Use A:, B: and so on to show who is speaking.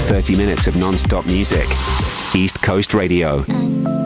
A: 30 minutes of non-stop music. East Coast Radio.